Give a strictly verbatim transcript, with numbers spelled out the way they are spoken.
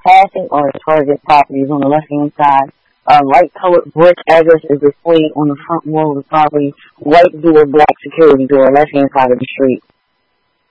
passing or target properties on the left-hand side. Uh, light-colored brick address is displayed on the front wall of the property. White door, black security door, left-hand side of the street.